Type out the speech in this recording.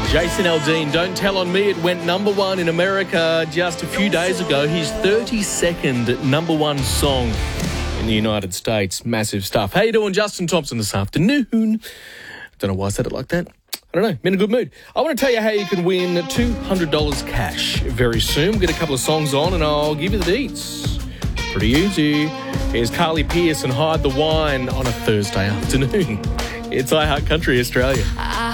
Jason Aldean, Don't Tell on Me. It went number one in America just a few days ago. His 32nd number one song in the United States. Massive stuff. How you doing, Justin Thompson, this afternoon? Don't know why I said it like that. I don't know. I'm in a good mood. I want to tell you how you can win $200 cash very soon. We'll get a couple of songs on and I'll give you the deets. Pretty easy. Here's Carly Pearce and Hide the Wine on a Thursday afternoon. It's iHeart Country Australia.